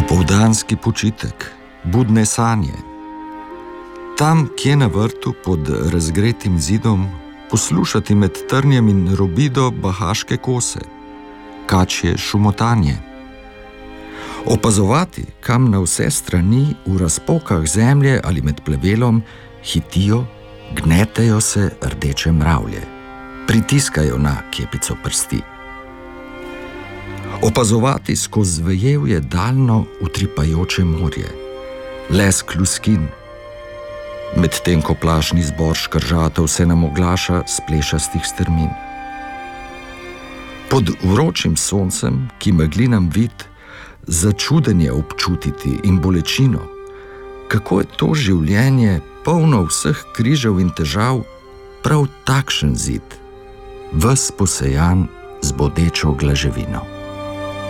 Popoldanski počitek, budne sanje. Tam, kje na vrtu pod razgretim zidom, poslušati med trnjem in robido bahaške kose, kačje šumotanje. Opazovati, kam na vse strani v razpokah zemlje ali med plevelom hitijo, gnetejo se rdeče mravlje, pritiskajo na kepico prsti. Opazovati skozi vejevje daljno utripajoče morje, lesk luskin, medtem ko plašni zbor škržatov se nam oglaša s plešastih strmin. Pod vročim soncem, ki megli nam vid, začudenje občutiti in bolečino, kako je to življenje polno vseh križev in težav, prav takšen zid, ves posejan z bodečo glaževino.